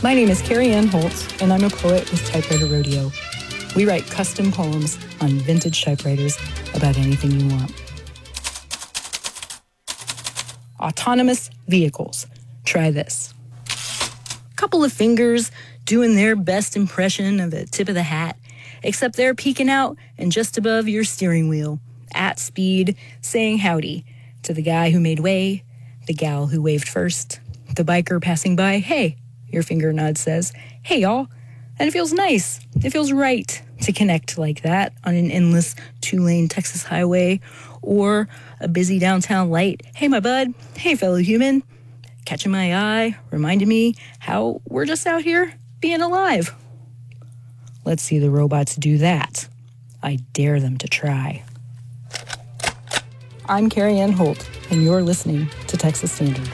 My name is Carrie Ann Holtz, and I'm a poet with Typewriter Rodeo. We write custom poems on vintage typewriters about anything you want. Autonomous vehicles. Try this. Couple of fingers doing their best impression of a tip of the hat, except they're peeking out and just above your steering wheel, at speed, saying howdy to the guy who made way, the gal who waved first, the biker passing by. Hey, your finger nod says, hey, y'all. And it feels nice. It feels right to connect like that on an endless 2-lane Texas highway or a busy downtown light. Hey, my bud. Hey, fellow human. Catching my eye, reminding me how we're just out here being alive. Let's see the robots do that. I dare them to try. I'm Carrie Ann Holt, and you're listening to Texas Standard.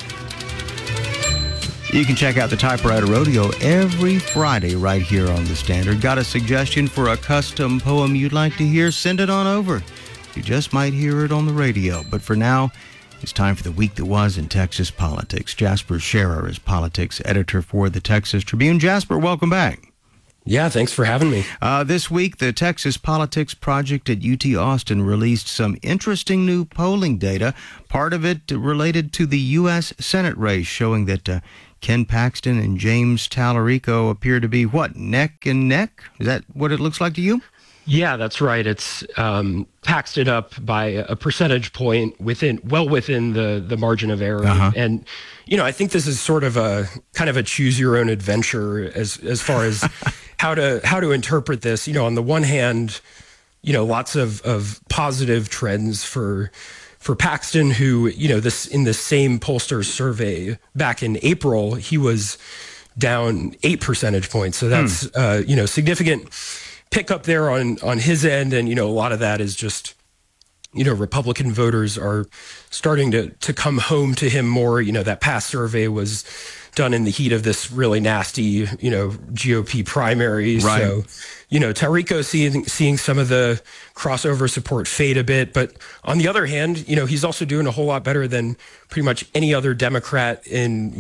You can check out the Typewriter Rodeo every Friday right here on The Standard. Got a suggestion for a custom poem you'd like to hear? Send it on over. You just might hear it on the radio. But for now, it's time for the week that was in Texas politics. Jasper Scherer is politics editor for the Texas Tribune. Jasper, welcome back. Yeah, thanks for having me. This week, the Texas Politics Project at UT Austin released some interesting new polling data. Part of it related to the U.S. Senate race, showing that Ken Paxton and James Tallarico appear to be, neck and neck? Is that what it looks like to you? Yeah, that's right. It's Paxton up by a percentage point within the margin of error. Uh-huh. And, I think this is sort of a kind of a choose your own adventure as far as how to interpret this. On the one hand, lots of positive trends for Paxton, who, this in the same pollster's survey back in April, he was down 8 percentage points. So that's, significant pickup there on his end. And, a lot of that is just, Republican voters are starting to come home to him more. That past survey was done in the heat of this really nasty, GOP primary. Right. So, Tallarico seeing some of the crossover support fade a bit. But on the other hand, he's also doing a whole lot better than pretty much any other Democrat in,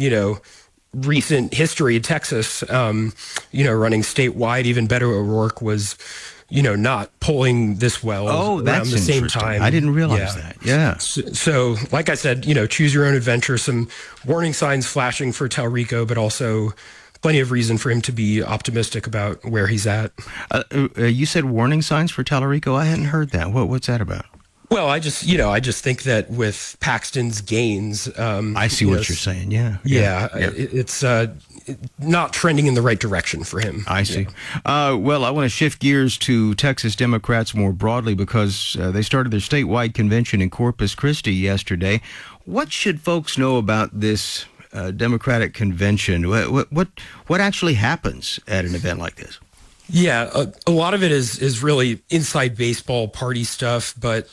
recent history in Texas, running statewide. Even Beto O'Rourke was, not polling this well around the same time. I didn't realize that. Yeah. So, like I said, choose your own adventure. Some warning signs flashing for Tallarico, but also plenty of reason for him to be optimistic about where he's at. You said warning signs for Tallarico. I hadn't heard that. What's that about? Well, I just think that with Paxton's gains, I see what you're saying. Yeah. It's not trending in the right direction for him. I see. Well, I want to shift gears to Texas Democrats more broadly because they started their statewide convention in Corpus Christi yesterday. What should folks know about this Democratic convention? What actually happens at an event like this? Yeah, a lot of it is really inside baseball party stuff, but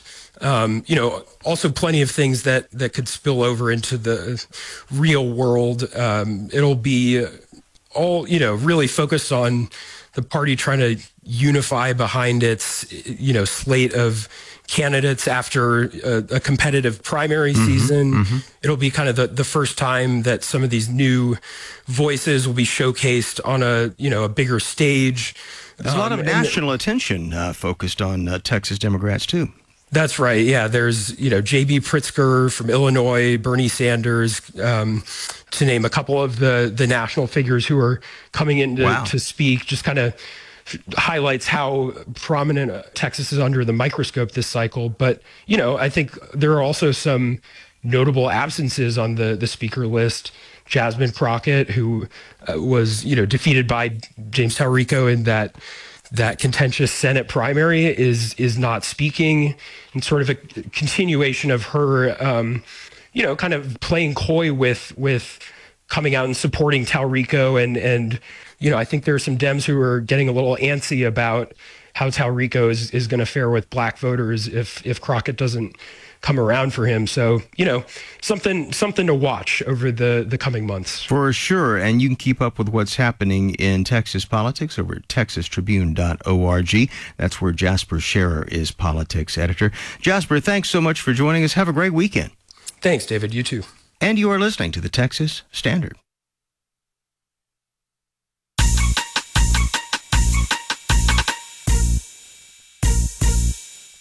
also plenty of things that could spill over into the real world. It'll be all, really focused on the party trying to unify behind its, slate of candidates after a competitive primary season. Mm-hmm. It'll be kind of the first time that some of these new voices will be showcased on a bigger stage. There's a lot of national attention focused on Texas Democrats too. That's right. Yeah, there's J.B. Pritzker from Illinois, Bernie Sanders, to name a couple of the national figures who are coming in to speak. Just kind of highlights how prominent Texas is under the microscope this cycle. But I think there are also some notable absences on the speaker list. Jasmine Crockett, who was defeated by James Tallarico in that contentious Senate primary, is not speaking, and sort of a continuation of her, kind of playing coy with coming out and supporting Tallarico. And I think there are some Dems who are getting a little antsy about how Tallarico is going to fare with black voters if Crockett doesn't come around for him. So, something to watch over the coming months. For sure. And you can keep up with what's happening in Texas politics over at texastribune.org. That's where Jasper Scherer is politics editor. Jasper, thanks so much for joining us. Have a great weekend. Thanks, David. You too. And you are listening to the Texas Standard.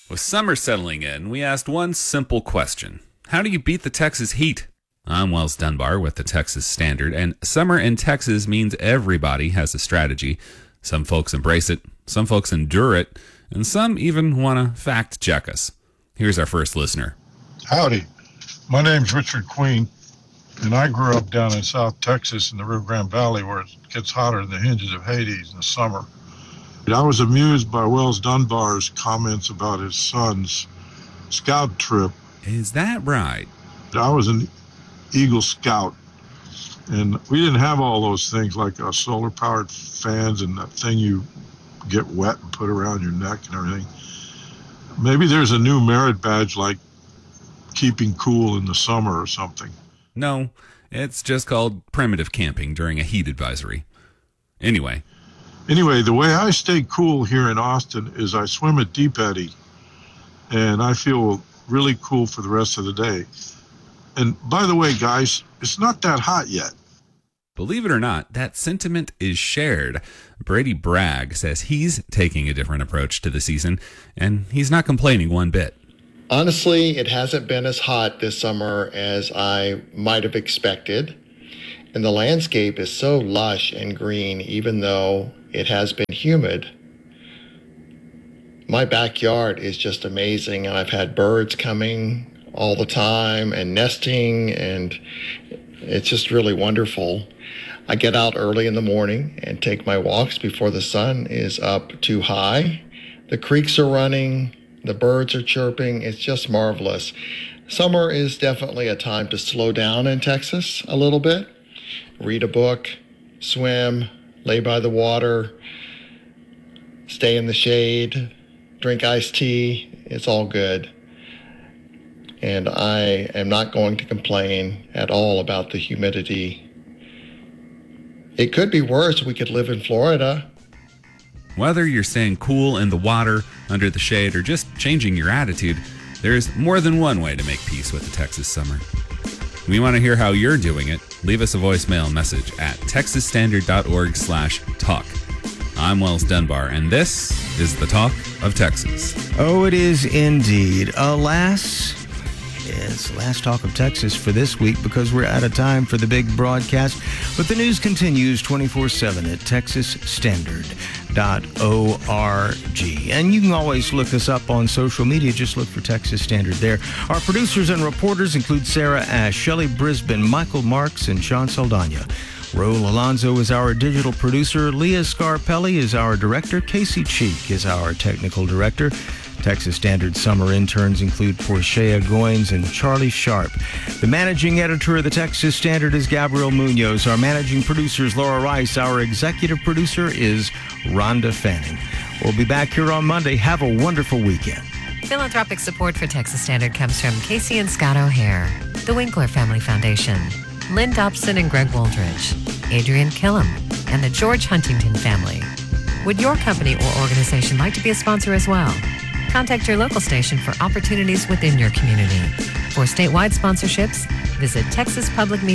With summer settling in, we asked one simple question. How do you beat the Texas heat? I'm Wells Dunbar with the Texas Standard, and summer in Texas means everybody has a strategy. Some folks embrace it, some folks endure it, and some even want to fact check us. Here's our first listener. Howdy. My name's Richard Queen, and I grew up down in South Texas in the Rio Grande Valley where it gets hotter than the hinges of Hades in the summer. I was amused by Wells Dunbar's comments about his son's scout trip. Is that right? I was an Eagle Scout, and we didn't have all those things like solar-powered fans and that thing you get wet and put around your neck and everything. Maybe there's a new merit badge like keeping cool in the summer or something. No, it's just called primitive camping during a heat advisory. Anyway, the way I stay cool here in Austin is I swim at Deep Eddy, and I feel really cool for the rest of the day. And by the way, guys, it's not that hot yet. Believe it or not, that sentiment is shared. Brady Bragg says he's taking a different approach to the season, and he's not complaining one bit. Honestly, it hasn't been as hot this summer as I might have expected. And the landscape is so lush and green, even though it has been humid. My backyard is just amazing, and I've had birds coming all the time and nesting, and it's just really wonderful. I get out early in the morning and take my walks before the sun is up too high. The creeks are running, the birds are chirping. It's just marvelous. Summer is definitely a time to slow down in Texas a little bit. Read a book, swim, lay by the water, stay in the shade, drink iced tea. It's all good. And I am not going to complain at all about the humidity. It could be worse. We could live in Florida. Whether you're staying cool in the water, under the shade, or just changing your attitude, there's more than one way to make peace with the Texas summer. We want to hear how you're doing it. Leave us a voicemail message at texasstandard.org/talk. I'm Wells Dunbar, and this is the Talk of Texas. Oh, it is indeed. Alas, it's the last Talk of Texas for this week because we're out of time for the big broadcast. But the news continues 24/7 at texasstandard.org. And you can always look us up on social media. Just look for Texas Standard there. Our producers and reporters include Sarah Ash, Shelley Brisbane, Michael Marks, and Sean Saldana. Raul Alonso is our digital producer. Leah Scarpelli is our director. Casey Cheek is our technical director. Texas Standard summer interns include Portia Goins and Charlie Sharp. The managing editor of the Texas Standard is Gabriel Munoz. Our managing producer is Laura Rice. Our executive producer is Rhonda Fanning. We'll be back here on Monday. Have a wonderful weekend. Philanthropic support for Texas Standard comes from Casey and Scott O'Hare, the Winkler Family Foundation, Lynn Dobson and Greg Wooldridge, Adrian Killam, and the George Huntington family. Would your company or organization like to be a sponsor as well? Contact your local station for opportunities within your community. For statewide sponsorships, visit Texas Public Media.